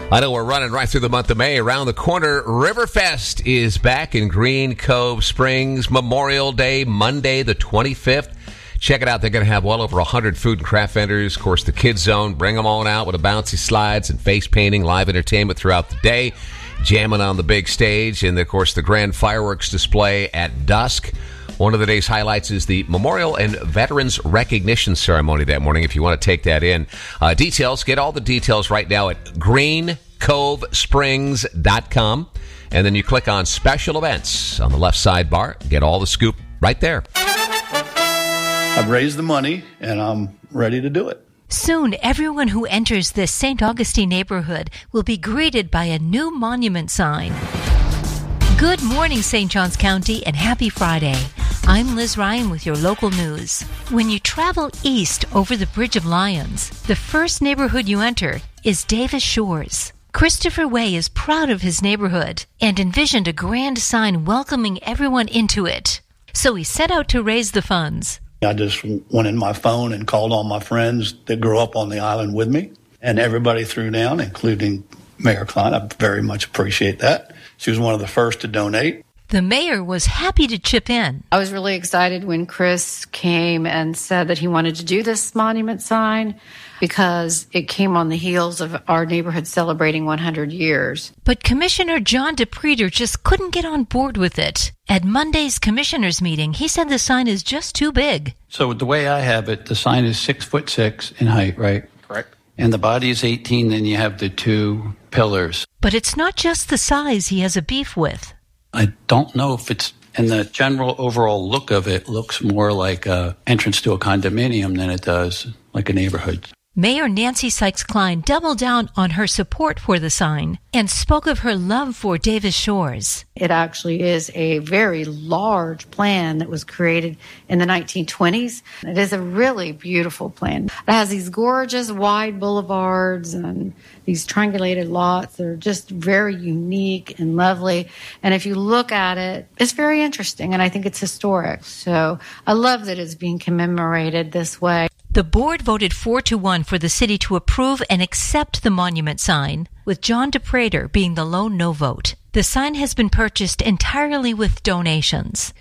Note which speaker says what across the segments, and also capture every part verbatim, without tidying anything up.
Speaker 1: I know we're running right through the month of May. Around the corner, Riverfest is back in Green Cove Springs. Memorial Day, Monday the twenty-fifth. Check it out. They're going to have well over one hundred food and craft vendors. Of course, the Kids Zone. Bring them on out with a bouncy slides and face painting, live entertainment throughout the day, jamming on the big stage, and, of course, the grand fireworks display at dusk. One of the day's highlights is the Memorial and Veterans Recognition Ceremony that morning, if you want to take that in. Uh, details, get all the details right now at green cove springs dot com. And then you click on Special Events on the left sidebar. Get all the scoop right there.
Speaker 2: I've raised the money, and I'm ready to do it.
Speaker 3: Soon, everyone who enters this Saint Augustine neighborhood will be greeted by a new monument sign. Good morning, Saint Johns County, and happy Friday. I'm Liz Ryan with your local news. When you travel east over the Bridge of Lions, the first neighborhood you enter is Davis Shores. Christopher Way is proud of his neighborhood and envisioned a grand sign welcoming everyone into it. So he set out to raise the funds.
Speaker 2: I just went in my phone and called all my friends that grew up on the island with me, and everybody threw down, including Mayor Klein. I very much appreciate that. She was one of the first to donate.
Speaker 3: The mayor was happy to chip in.
Speaker 4: I was really excited when Chris came and said that he wanted to do this monument sign because it came on the heels of our neighborhood celebrating one hundred years.
Speaker 3: But Commissioner John DePreter just couldn't get on board with it. At Monday's commissioners meeting, he said the sign is just too big.
Speaker 5: So the way I have it, the sign is six foot six in height, right?
Speaker 2: Correct.
Speaker 5: And the body is eighteen, then you have the two pillars.
Speaker 3: But it's not just the size he has a beef with.
Speaker 5: I don't know if it's, and the general overall look of it looks more like an entrance to a condominium than it does like a neighborhood.
Speaker 3: Mayor Nancy Sykes-Klein doubled down on her support for the sign and spoke of her love for Davis Shores.
Speaker 4: It actually is a very large plan that was created in the nineteen twenties. It is a really beautiful plan. It has these gorgeous wide boulevards and these triangulated lots that are just very unique and lovely. And if you look at it, it's very interesting, and I think it's historic. So I love that it's being commemorated this way.
Speaker 3: The board voted four to one for the city to approve and accept the monument sign, with John DePreter being the lone no vote. The sign has been purchased entirely with donations.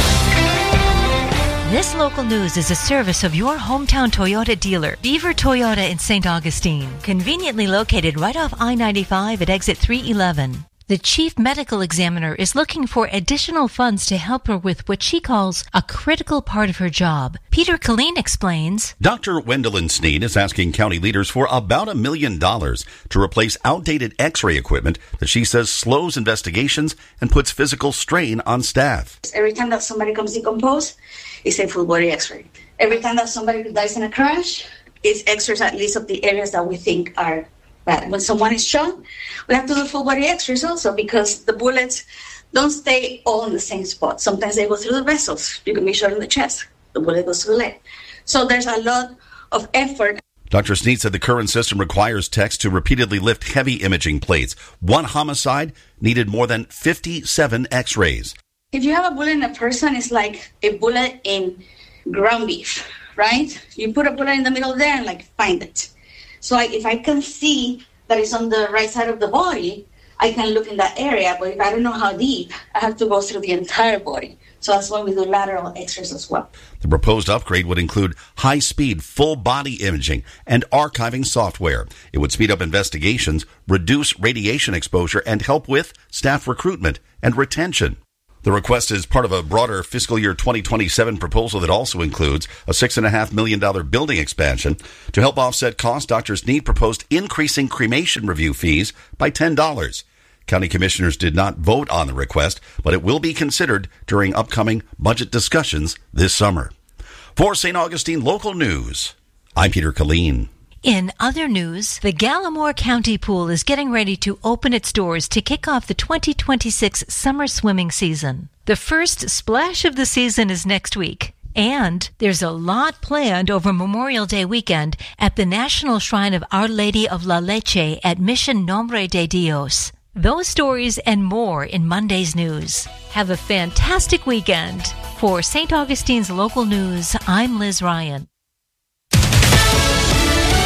Speaker 3: This local news is a service of your hometown Toyota dealer, Beaver Toyota in Saint Augustine, conveniently located right off I ninety-five at exit three eleven. The chief medical examiner is looking for additional funds to help her with what she calls a critical part of her job. Peter Killeen explains.
Speaker 6: Doctor Wendelin Sneed is asking county leaders for about a million dollars to replace outdated x-ray equipment that she says slows investigations and puts physical strain on staff.
Speaker 7: Every time that somebody comes decomposed, it's a full body x-ray. Every time that somebody dies in a crash, it's x-rays at least of the areas that we think are bad. When someone is shot, we have to do full body x-rays also because the bullets don't stay all in the same spot. Sometimes they go through the vessels. You can be shot in the chest. The bullet goes through the leg. So there's a lot of effort.
Speaker 6: Doctor Sneed said the current system requires techs to repeatedly lift heavy imaging plates. One homicide needed more than fifty-seven x-rays.
Speaker 7: If you have a bullet in a person, it's like a bullet in ground beef, right? You put a bullet in the middle there and like find it. So I, if I can see that it's on the right side of the body, I can look in that area. But if I don't know how deep, I have to go through the entire body. So that's why we do lateral x-rays as well.
Speaker 6: The proposed upgrade would include high-speed, full-body imaging and archiving software. It would speed up investigations, reduce radiation exposure, and help with staff recruitment and retention. The request is part of a broader fiscal year twenty twenty-seven proposal that also includes a six point five million dollars building expansion. To help offset costs, Doctor Sneed proposed increasing cremation review fees by ten dollars. County commissioners did not vote on the request, but it will be considered during upcoming budget discussions this summer. For Saint Augustine Local News, I'm Peter Killeen.
Speaker 3: In other news, the Gallimore County Pool is getting ready to open its doors to kick off the twenty twenty-six summer swimming season. The first splash of the season is next week, and there's a lot planned over Memorial Day weekend at the National Shrine of Our Lady of La Leche at Mission Nombre de Dios. Those stories and more in Monday's news. Have a fantastic weekend. For Saint Augustine's Local News, I'm Liz Ryan. Fox News.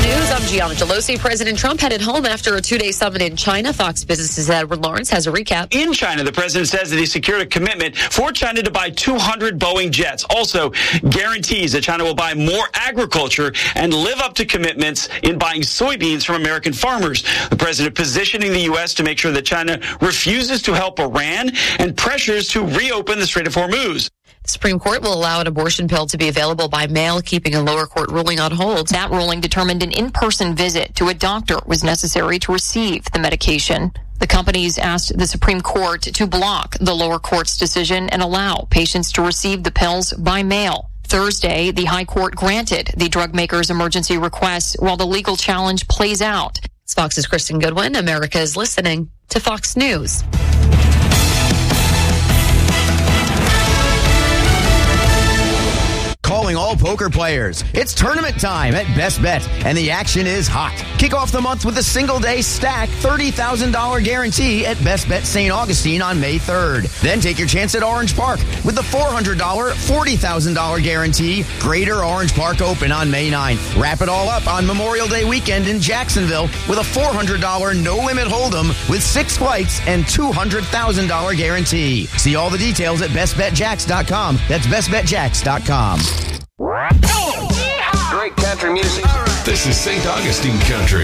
Speaker 8: News, I'm Gianna Gelosi. President Trump headed home after a two-day summit in China. Fox Business's Edward Lawrence has a recap.
Speaker 9: In China, the president says that he secured a commitment for China to buy two hundred Boeing jets. Also guarantees that China will buy more agriculture and live up to commitments in buying soybeans from American farmers. The president positioning the U S to make sure that China refuses to help Iran and pressures to reopen the Strait of Hormuz.
Speaker 8: The Supreme Court will allow an abortion pill to be available by mail, keeping a lower court ruling on hold.
Speaker 10: That ruling determined an in-person visit to a doctor was necessary to receive the medication. The companies asked the Supreme Court to block the lower court's decision and allow patients to receive the pills by mail. Thursday, the High Court granted the drug maker's emergency request while the legal challenge plays out.
Speaker 8: It's Fox's Kristen Goodwin. America is listening to Fox News.
Speaker 11: Calling all poker players. It's tournament time at Best Bet, and the action is hot. Kick off the month with a single-day stack thirty thousand dollars guarantee at Best Bet Saint Augustine on May third. Then take your chance at Orange Park with the four hundred dollars, forty thousand dollars guarantee Greater Orange Park Open on May ninth. Wrap it all up on Memorial Day weekend in Jacksonville with a four hundred dollars no-limit hold'em with six flights and two hundred thousand dollars guarantee. See all the details at best bet jacks dot com. That's best bet jacks dot com.
Speaker 12: Great country music.
Speaker 13: This is Saint Augustine Country.